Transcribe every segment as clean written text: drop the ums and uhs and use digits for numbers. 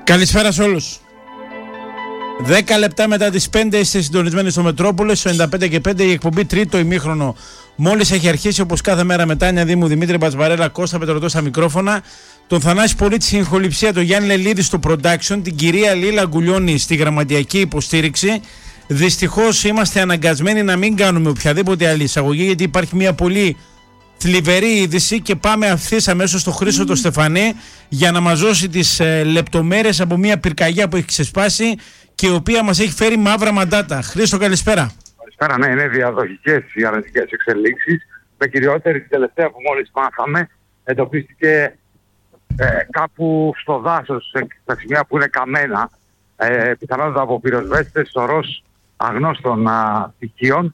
Καλησπέρα σε όλους. 10 λεπτά μετά τις 5 είστε συντονισμένοι στο Μετρόπολης, στο 95 και 5, η εκπομπή τρίτο ημίχρονο. Μόλις έχει αρχίσει, όπως κάθε μέρα, με Τάνια Δήμου, Δημήτρη Μπατσβαρέλα, Κώστα Πετρωτό στα μικρόφωνα, τον Θανάση Πολίτη στην ηχοληψία, τον Γιάννη Λελίδη στο production, την κυρία Λίλα Γκουλιώνη στη γραμματιακή υποστήριξη. Δυστυχώς είμαστε αναγκασμένοι να μην κάνουμε οποιαδήποτε άλλη εισαγωγή, γιατί υπάρχει μια πολύ θλιβερή είδηση και πάμε ευθύς αμέσως στο Χρήστο το Στεφανέ για να μας δώσει τις λεπτομέρειες από μια πυρκαγιά που έχει ξεσπάσει και η οποία μας έχει φέρει μαύρα μαντάτα. Χρήστο, καλησπέρα. Καλησπέρα, ναι, είναι διαδοχικές οι αρνητικές εξελίξεις. Με κυριότερη την τελευταία που μόλις μάθαμε, εντοπίστηκε κάπου στο δάσος, στα σημεία που είναι καμένα, πιθανότατα από πυροσβέστες, σωρός αγνώστων στοιχείων.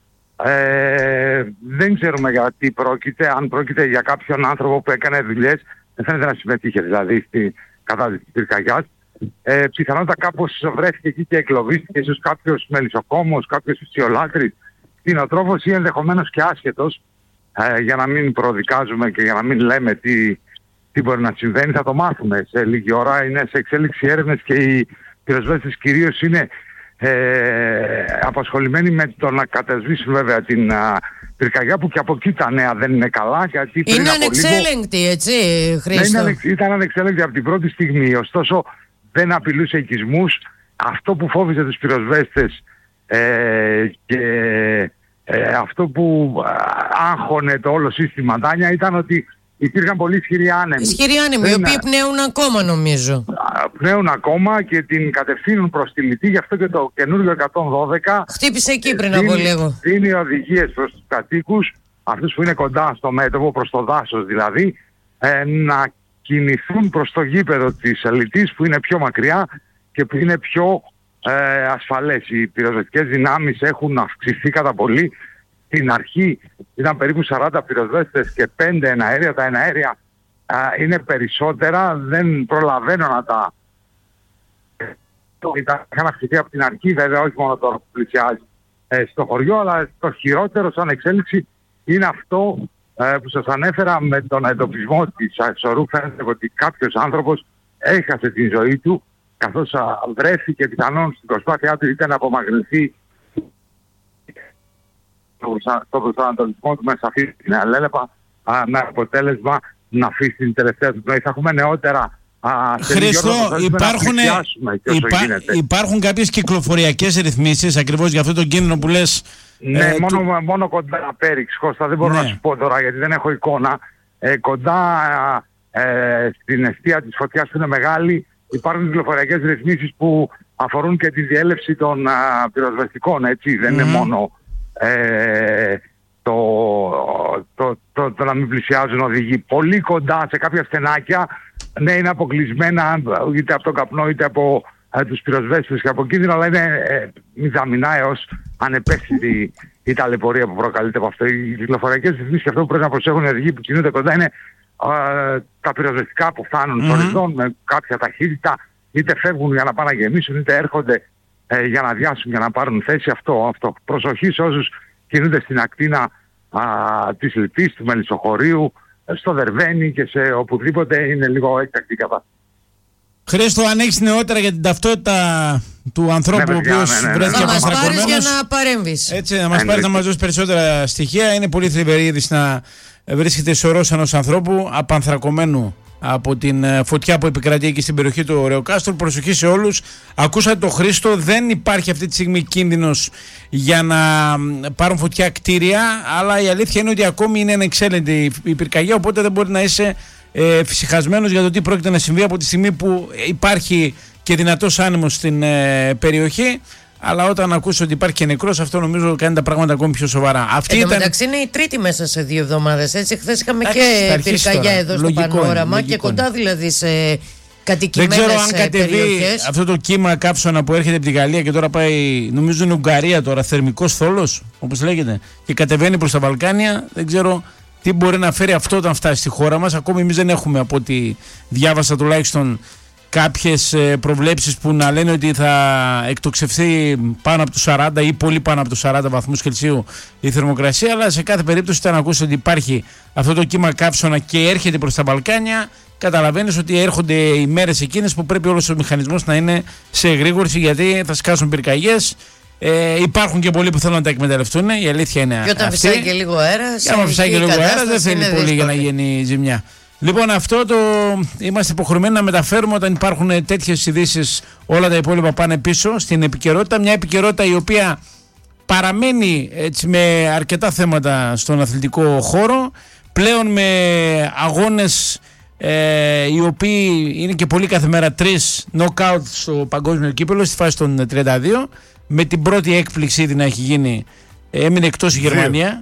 Δεν ξέρουμε για τι πρόκειται, αν πρόκειται για κάποιον άνθρωπο που έκανε δουλειές, δεν φαίνεται να συμμετείχε δηλαδή στη κατάδυση της πυρκαγιάς. Πιθανότατα κάπως βρέθηκε εκεί και εκλοβίστηκε, ίσως κάποιος μελισσοκόμος, κάποιος φυσιολάτρης, κτηνοτρόφος ή ενδεχομένως και άσχετος, για να μην προδικάζουμε και για να μην λέμε τι μπορεί να συμβαίνει. Θα το μάθουμε σε λίγη ώρα. Είναι σε εξέλιξη έρευνες και οι πυροσβέστες κυρίως είναι απασχολημένοι με το να κατασβήσουν βέβαια την πυρκαγιά, που και από εκεί τα νέα δεν είναι καλά. Γιατί είναι ανεξέλεγκτη, έτσι, Χρήστο? Ναι, ήταν ανεξέλεγκτη από την πρώτη στιγμή, ωστόσο δεν απειλούσε οικισμούς. Αυτό που φόβιζε τους πυροσβέστες και αυτό που άγχωνε το όλο σύστημα, Τάνια, ήταν ότι υπήρχαν πολύ ισχυροί άνεμοι. Ισχυροί άνεμοι, οι οποίοι πνέουν ακόμα, νομίζω. Πνέουν ακόμα και την κατευθύνουν προς τη Λυτή, γι' αυτό και το καινούργιο 112 χτύπησε εκεί πριν από λίγο. Δίνει οδηγίες προς τους κατοίκους, αυτούς που είναι κοντά στο μέτωπο, προς το δάσος δηλαδή, να κινηθούν προς το γήπεδο της Λυτής, που είναι πιο μακριά και που είναι πιο ασφαλές. Οι πυροσβεστικές δυνάμεις έχουν αυξηθεί κατά πολύ. Στην αρχή ήταν περίπου 40 πυροσβέστες και 5 εναέρια. Τα εναέρια είναι περισσότερα, δεν προλαβαίνω να τα... Είχαν αυξηθεί από την αρχή, βέβαια, όχι μόνο τώρα που πλησιάζει στο χωριό, αλλά το χειρότερο σαν εξέλιξη είναι αυτό που σας ανέφερα με τον εντοπισμό της σωρού. Φαίνεται ότι κάποιος άνθρωπος έχασε την ζωή του, καθώς βρέθηκε πιθανόν στην προσπάθειά του είτε να απομακρυνθεί στο προσανατολισμό του μέσα αυτή την αλέλεπα, με αποτέλεσμα να αφήσει την τελευταία του πνοή. Θα έχουμε νεότερα. Χρήστο, υπάρχουν κάποιες κυκλοφοριακές ρυθμίσεις ακριβώς για αυτό το κίνδυνο που λες? Ναι, μόνο κοντά πέριξ, Κώστα, δεν μπορώ να σου πω τώρα γιατί δεν έχω εικόνα. Κοντά στην αιστεία της φωτιάς που είναι μεγάλη, υπάρχουν κυκλοφοριακές ρυθμίσεις που αφορούν και τη διέλευση των πυροσβεστικών, έτσι, δεν είναι μόνο το να μην πλησιάζουν οδηγοί. Πολύ κοντά σε κάποια στενάκια, ναι, είναι αποκλεισμένα είτε από τον καπνό είτε από τους πυροσβέστες και από κίνδυνο, αλλά είναι μηδαμινά έως ανεπαίσθητη η ταλαιπωρία που προκαλείται από αυτό. Οι κυκλοφοριακές ρυθμίσεις και αυτό που πρέπει να προσέχουν οι οδηγοί που κινούνται κοντά είναι τα πυροσβεστικά που φτάνουν χωριστών με κάποια ταχύτητα, είτε φεύγουν για να πάνε να γεμίσουν, είτε έρχονται για να αδειάσουν, για να πάρουν θέση. Αυτό. Προσοχή σε όσους κινούνται στην ακτίνα της Λυτής, του Μελισσοχωρίου, στο Δερβαίνι και σε οπουδήποτε είναι λίγο έκτακτη κατάσταση. Χρήστο, αν έχεις νεότερα για την ταυτότητα του ανθρώπου ο οποίος βρέθηκε απανθρακωμένος, για να παρέμβεις. Έτσι, να μας πάρεις να μας δώσει περισσότερα στοιχεία. Είναι πολύ θλιβερή είδηση να βρίσκεται σωρός ενός ανθρώπου απανθρακωμένου από την φωτιά που επικρατεί εκεί στην περιοχή του Ρεοκάστρου. Προσοχή σε όλους. Ακούσατε το Χρήστο, δεν υπάρχει αυτή τη στιγμή κίνδυνος για να πάρουν φωτιά κτίρια, αλλά η αλήθεια είναι ότι ακόμη είναι ανεξέλεγκτη η πυρκαγιά, οπότε δεν μπορεί να είσαι φυσικασμένος για το τι πρόκειται να συμβεί από τη στιγμή που υπάρχει και δυνατός άνεμος στην περιοχή. Αλλά όταν ακούσω ότι υπάρχει και νεκρός, αυτό νομίζω κάνει τα πράγματα ακόμη πιο σοβαρά. Εν τω μεταξύ είναι η τρίτη μέσα σε 2 εβδομάδες. Έτσι, χθες είχαμε και πυρκαγιά εδώ στο Πανόραμα και κοντά δηλαδή σε κατοικημένες περιοχές. Δεν ξέρω αν κατεβεί αυτό το κύμα καύσωνα που έρχεται από τη Γαλλία και τώρα πάει, νομίζω είναι Ουγγαρία τώρα, θερμικός θόλος, όπως λέγεται, και κατεβαίνει προς τα Βαλκάνια. Δεν ξέρω τι μπορεί να φέρει αυτό όταν φτάσει στη χώρα μας. Ακόμη εμείς δεν έχουμε, από ό,τι διάβασα τουλάχιστον, κάποιες προβλέψεις που να λένε ότι θα εκτοξευθεί πάνω από τους 40 ή πολύ πάνω από τους 40 βαθμούς Κελσίου η θερμοκρασία, αλλά σε κάθε περίπτωση όταν ακούσει ότι υπάρχει αυτό το κύμα καύσωνα και έρχεται προς τα Βαλκάνια, καταλαβαίνεις ότι έρχονται οι μέρες εκείνες που πρέπει όλος ο μηχανισμός να είναι σε εγρήγορση, γιατί θα σκάσουν πυρκαγιές. Υπάρχουν και πολλοί που θέλουν να τα εκμεταλλευτούν. Η αλήθεια είναι αυτή. Και όταν φυσάει και λίγο αέρας. Και άμα φυσάει και λίγο αέρας, δεν θέλει πολύ για να γίνει ζημιά. Λοιπόν, αυτό είμαστε υποχρεωμένοι να μεταφέρουμε όταν υπάρχουν τέτοιες ειδήσεις. Όλα τα υπόλοιπα πάνε πίσω στην επικαιρότητα. Μια επικαιρότητα η οποία παραμένει έτσι με αρκετά θέματα στον αθλητικό χώρο. Πλέον με αγώνες οι οποίοι είναι και πολύ κάθε μέρα 3 knockout στο παγκόσμιο κύπελλο στη φάση των 32. Με την πρώτη έκπληξη ήδη να έχει γίνει, έμεινε εκτός η Γερμανία.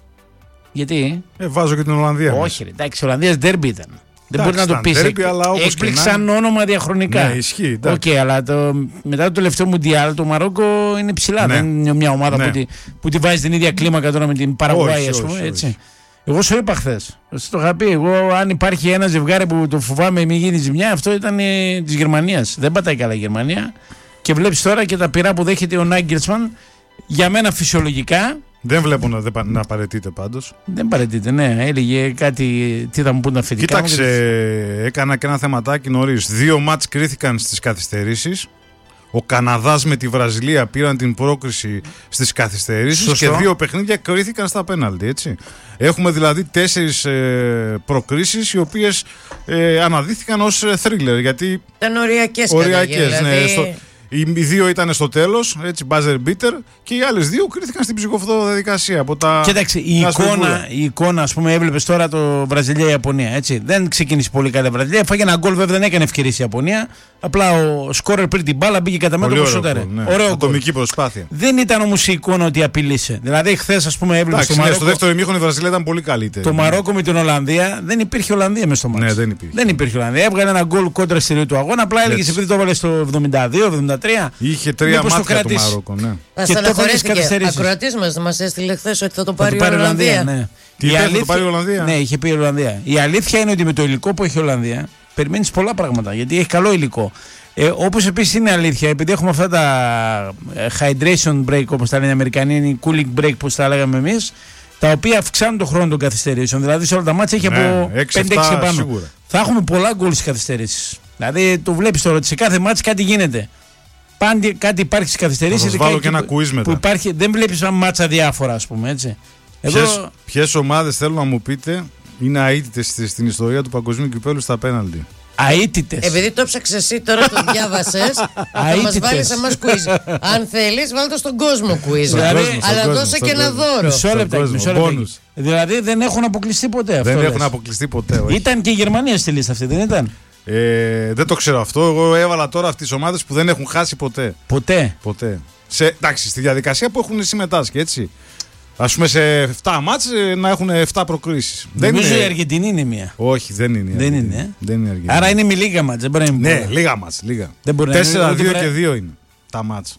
Γιατί? Βάζω και την Ολλανδία. Όχι, εντάξει, η Ολλανδία ντέρμπι ήταν. Δεν μπορεί να το πεις. Έκπληξαν όνομα διαχρονικά. Ναι, ισχύει. Αλλά μετά το τελευταίο Μουντιάλ το Μαρόκο είναι ψηλά. Δεν είναι μια ομάδα που τη βάζει την ίδια κλίμακα τώρα με την Παραγουάη, ας πούμε. Έτσι. Εγώ σου είπα χθες. Το είχα πει. Εγώ, αν υπάρχει ένα ζευγάρι που το φοβάμαι μην γίνει ζημιά, αυτό ήταν της Γερμανίας. Δεν πατάει καλά η Γερμανία. Και βλέπεις τώρα και τα πειρά που δέχεται ο Νάγκελσμαν. Για μένα φυσιολογικά. Δεν βλέπω να παραιτείται πάντως. Δεν παραιτείται, ναι. Έλεγε κάτι. Τι θα μου πούν τα αφεντικά. Κοίταξε, έκανα και ένα θεματάκι νωρίς. 2 μάτς κρίθηκαν στις καθυστερήσεις. Ο Καναδάς με τη Βραζιλία πήραν την πρόκριση στις καθυστερήσεις. Και 2 παιχνίδια κρίθηκαν στα πέναλτι, έτσι. Έχουμε δηλαδή 4 προκρίσεις οι οποίες αναδείχθηκαν ως θρίλερ. Γιατί ήταν οριακές, ναι. Οι 2 ήταν στο τέλος, έτσι, buzzer beater, και οι άλλες 2 κρίθηκαν στην ψυχοφθόρα διαδικασία από τα. Κοίταξε, η εικόνα, ας πούμε, έβλεπες τώρα το Βραζιλία-Ιαπωνία. Έτσι. Δεν ξεκίνησε πολύ καλά η Βραζιλία. Φάγε ένα γκολ, βέβαια δεν έκανε ευκαιρίες η Ιαπωνία. Απλά ο σκόρερ πήρε την μπάλα, μπήκε κατά μέτωπο, σούταρε. Ωραίο ατομική προσπάθεια. Δεν ήταν όμως η εικόνα ότι απειλήσε. Δηλαδή, χθες, ας πούμε, έβλεπες το Μαρόκο. Στο δεύτερο ημίχρονο η Βραζιλία ήταν πολύ καλύτερη. Το Μαρόκο με την Ολλανδία δεν υπήρχε Ολλανδία μες στο μάτι. Ναι, δεν υπήρχε Ολλανδία. Έβγαλε ένα γκολ κόντρα στη ροή του αγώνα. Απλά έλεγε επειδή το έβαλε στο 72-73. Είχε 3 μάτια το Μαρόκο, ναι. Και το ακροατής μας έστειλε χθες ότι θα το πάρει η Ολλανδία. Ναι. Το πάρει η Ολλανδία. Ναι, είχε πει η Ολλανδία. Η αλήθεια είναι ότι με το υλικό που έχει η Ολλανδία περιμένεις πολλά πράγματα, γιατί έχει καλό υλικό. Όπως επίσης είναι αλήθεια, επειδή έχουμε αυτά τα hydration break, όπως τα λένε οι Αμερικανοί, είναι cooling break που τα λέγαμε εμείς, τα οποία αυξάνουν τον χρόνο των καθυστερήσεων. Δηλαδή σε όλα τα μάτια έχει από 5-6 και πάνω. Σίγουρα. Θα έχουμε πολλά γκολ στις καθυστερήσεις. Δηλαδή το βλέπεις τώρα ότι σε κάθε μάτς κάτι γίνεται. Πάντα κάτι υπάρχει στις καθυστερήσεις. Θα σας βάλω και ένα quiz μετά. Δεν βλέπεις μάτσα διάφορα, ας πούμε, έτσι. Ποιες ομάδες, θέλω να μου πείτε, είναι αίτητες στην ιστορία του παγκοσμίου κυπέλλου στα πέναλτι? Αίτητες. Επειδή το ψάξες εσύ τώρα, το διάβασες, θα μας βάλεις εμάς quiz. Αν θέλεις, βάλτε στον κόσμο quiz. Αλλά δώσε και ένα δώρο. Μισό λεπτό. Δηλαδή δεν έχουν αποκλειστεί ποτέ αυτό. Δεν έχουν αποκλειστεί ποτέ. Ήταν και η Γερμανία στη λίστα αυτή, δεν ήταν? Δεν το ξέρω αυτό. Εγώ έβαλα τώρα αυτές τις ομάδες που δεν έχουν χάσει ποτέ. Ποτέ. Εντάξει, στη διαδικασία που έχουν συμμετάσχει, έτσι. Ας πούμε σε 7 μάτς να έχουν 7 προκρίσεις. Νομίζω η Αργεντινή είναι μία. Όχι, δεν είναι. Δεν είναι. Δεν είναι Αργεντινή. Άρα είναι με λίγα μάτς. Ναι, λίγα μάτς. 4-2 και 2 είναι τα μάτς.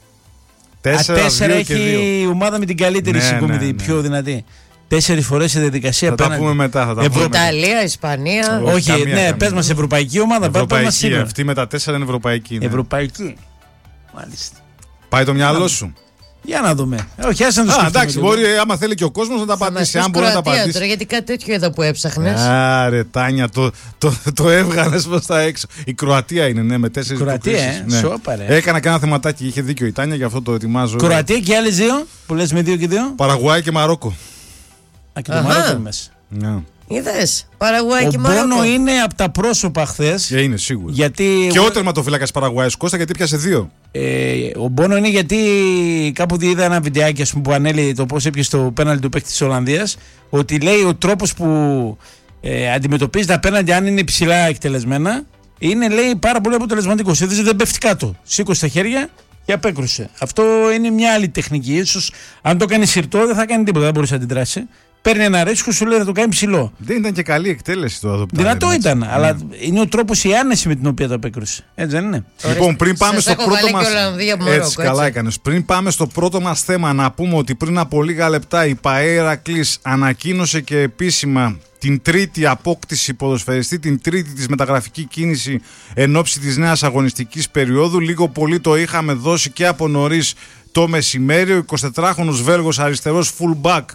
4 έχει η ομάδα με την καλύτερη συγκομιδή, η πιο δυνατή. 4 φορές σε διαδικασία θα τα πούμε μετά. Ιταλία, Ισπανία. Όχι, ναι, πες μας ευρωπαϊκή ομάδα. Ευρωπαϊκή, αυτή με τα 4 είναι ευρωπαϊκή. Ευρωπαϊκή. Μάλιστα. Πάει το μυαλό σου? Για να δούμε. Όχι, ας να το σκεφτούμε. Εντάξει, μπορεί, άμα θέλει και ο κόσμος να τα απαντήσει. Αν μπορεί να τα απαντήσει. Τώρα, γιατί κάτι τέτοιο είδα που έψαχνες. Άρε, Τάνια, το έβγαλες προς τα έξω. Η Κροατία είναι, ναι, με 4 Κροατία, σώπαρε. Έκανα και ένα θεματάκι, είχε δίκιο η Τάνια, γι' αυτό το ετοιμάζω. Κροατία και άλλες 2 που λες με 2 και 2. Παραγουάη και Μαρόκο. Α, και το Μαρόκο είναι μέσα. Είδες, Παραγουάη και Μαρόκο. Ο Μπόνο είναι από τα πρόσωπα χθες. Είναι σίγουρο. Γιατί... Και ο τερματοφύλακας Παραγουάης, Κώστα, γιατί πιάσε 2. Ο Μπόνο είναι γιατί κάπου είδα ένα βιντεάκι, ας πούμε, που ανέλυε το πώς έπιασε το πέναλτι του παίκτη της Ολλανδίας. Ότι λέει ο τρόπος που αντιμετωπίζει τα πέναλτι, αν είναι ψηλά εκτελεσμένα, είναι, λέει, πάρα πολύ αποτελεσματικός. Δηλαδή δεν πέφτει κάτω. Σήκωσε τα χέρια και απέκρουσε. Αυτό είναι μια άλλη τεχνική. Ίσως αν το κάνει συρτό δεν θα κάνει τίποτα, δεν μπορεί να αντιδράσει. Παίρνει ένα ρίσκο, σου λέει να το κάνει ψηλό. Δεν ήταν και καλή εκτέλεση το εδώ. Δυνατό ήταν, αλλά είναι ο τρόπος, η άνεση με την οποία το απέκρουσε. Έτσι δεν είναι? Λοιπόν, πριν πάμε στο πρώτο μας. Έτσι, καλά έκανες. Πριν πάμε στο πρώτο μας θέμα, να πούμε ότι πριν από λίγα λεπτά η ΠΑΕ Ηρακλής ανακοίνωσε και επίσημα την τρίτη απόκτηση ποδοσφαιριστή, την τρίτη της μεταγραφική κίνηση εν ώψη της νέας αγωνιστικής περίοδου. Λίγο πολύ το είχαμε δώσει και από νωρίς το μεσημέρι. Ο 24χρονος Βέλγος αριστερός fullback,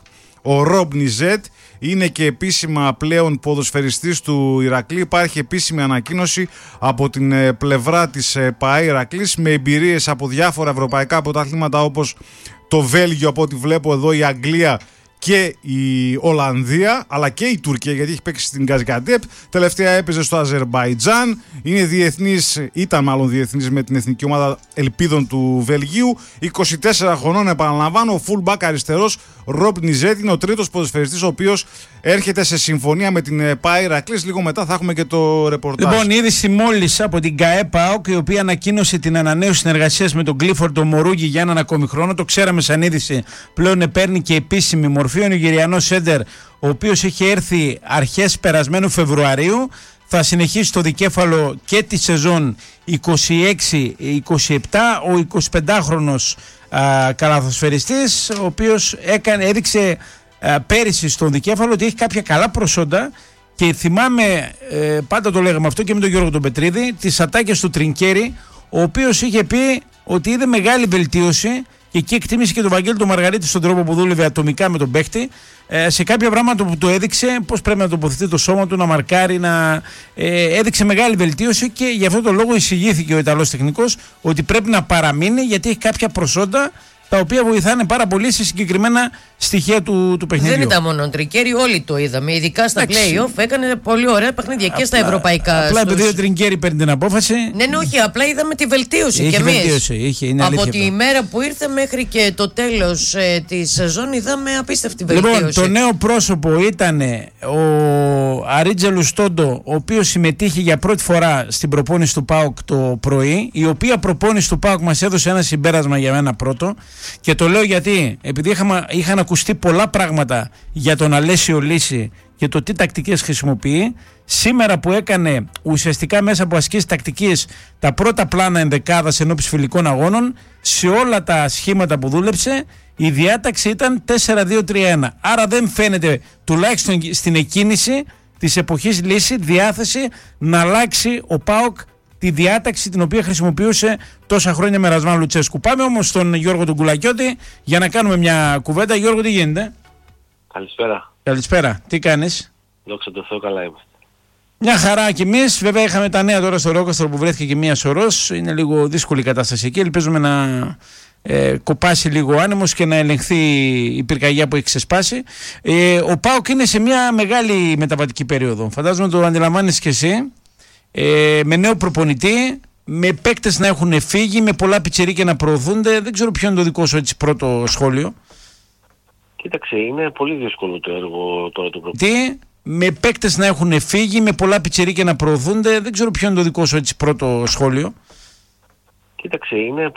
ο Ρομπ Νιζέτ. Είναι και επίσημα πλέον ποδοσφαιριστής του Ηρακλή. Υπάρχει επίσημη ανακοίνωση από την πλευρά της ΠΑΕ Ηρακλής, με εμπειρίες από διάφορα ευρωπαϊκά πρωταθλήματα όπως το Βέλγιο, από ό,τι βλέπω εδώ, η Αγγλία και η Ολλανδία, αλλά και η Τουρκία, γιατί έχει παίξει στην Γκαζιαντέπ. Τελευταία έπαιζε στο Αζερμπαϊτζάν. Είναι διεθνής, ήταν μάλλον διεθνής με την εθνική ομάδα Ελπίδων του Βελγίου. 24 χρονών, επαναλαμβάνω, ο fullback αριστερός Ρομπ Νιζέτ είναι ο τρίτος ποδοσφαιριστής, ο οποίος έρχεται σε συμφωνία με την ΠΑΕ Ηρακλής. Λίγο μετά θα έχουμε και το ρεπορτάζ. Λοιπόν, είδηση μόλις από την ΚΑΕ ΠΑΟΚ, η οποία ανακοίνωσε την ανανέωση συνεργασίας με τον Κλίφορντ Μορούγι για έναν ακόμη χρόνο. Το ξέραμε σαν είδηση, πλέον παίρνει και επίσημη μορφή. Ο Νιγηριανός σέντερ, ο οποίος είχε έρθει αρχές περασμένου Φεβρουαρίου, θα συνεχίσει το δικέφαλο και τη σεζόν 26-27. Ο 25χρονος καλαθοσφαιριστής, ο οποίος έδειξε πέρυσι στον δικέφαλο ότι έχει κάποια καλά προσόντα, και θυμάμαι, πάντα το λέγαμε αυτό και με τον Γιώργο τον Πετρίδη, τις ατάκες του Τρινκέρι, ο οποίος είχε πει ότι είδε μεγάλη βελτίωση, και εκεί εκτίμησε και τον Βαγγέλη τον Μαργαρίτη στον τρόπο που δούλευε ατομικά με τον παίχτη, σε κάποια πράγματα που το έδειξε, πώς πρέπει να τοποθετεί το σώμα του, να μαρκάρει, έδειξε μεγάλη βελτίωση, και γι' αυτό το λόγο εισηγήθηκε ο Ιταλός τεχνικός ότι πρέπει να παραμείνει, γιατί έχει κάποια προσόντα τα οποία βοηθάνε πάρα πολύ σε συγκεκριμένα στοιχεία του παιχνιδιού. Δεν ήταν μόνο ο Τρινκέρι, όλοι το είδαμε. Ειδικά στα play-off έκανε πολύ ωραία παιχνίδια και στα ευρωπαϊκά. Απλά επειδή ο Τρινκέρι παίρνει την απόφαση. Ναι, όχι, απλά είδαμε τη βελτίωση. Και εμείς. Από τη ημέρα που ήρθε μέχρι και το τέλος της σεζόν είδαμε απίστευτη βελτίωση. Λοιπόν, το νέο πρόσωπο ήταν ο Αρίτζελου Στόντο, ο οποίος συμμετείχε για πρώτη φορά στην προπόνηση του ΠΑΟΚ το πρωί, η οποία προπόνηση του ΠΑΟΚ μας έδωσε ένα συμπέρασμα για μένα πρώτο. Και το λέω γιατί, επειδή είχαν ακουστεί πολλά πράγματα για τον Αλέσιο Λύση και το τι τακτικές χρησιμοποιεί. Σήμερα που έκανε ουσιαστικά μέσα από ασκήσεις τακτικής τα πρώτα πλάνα ενδεκάδας ενώπιση φιλικών αγώνων, σε όλα τα σχήματα που δούλεψε η διάταξη ήταν 4-2-3-1. Άρα δεν φαίνεται, τουλάχιστον στην εκκίνηση της εποχής Λύση, διάθεση να αλλάξει ο ΠΑΟΚ τη διάταξη την οποία χρησιμοποιούσε τόσα χρόνια με Ρασβάν Λουτσέσκου. Πάμε όμως στον Γιώργο τον Κουλακιώτη για να κάνουμε μια κουβέντα. Γιώργο, τι γίνεται? Καλησπέρα. Καλησπέρα. Τι κάνεις? Δόξα τω Θεώ, καλά είμαστε. Μια χαρά κι εμείς. Βέβαια είχαμε τα νέα τώρα στο Ρόκαστρο που βρέθηκε και μια σωρός. Είναι λίγο δύσκολη η κατάσταση εκεί. Ελπίζουμε να κοπάσει λίγο ο άνεμος και να ελεγχθεί η πυρκαγιά που έχει ξεσπάσει. Ο ΠΑΟΚ είναι σε μια μεγάλη μεταβατική περίοδο. Φαντάζομαι το αντιλαμβάνεσαι κι εσύ. Με νέο προπονητή, με παίκτες να έχουν φύγει, με πολλά πιτσιρίκια να προωθούνται. Δεν ξέρω ποιο είναι το δικό σου έτσι πρώτο σχόλιο. Κοίταξε, είναι πολύ δύσκολο το έργο τώρα του προπονητή. Με παίκτες να έχουν φύγει, με πολλά πιτσιρίκια να προωθούνται. Δεν ξέρω ποιο είναι το δικό σου έτσι πρώτο σχόλιο. Κοίταξε, είναι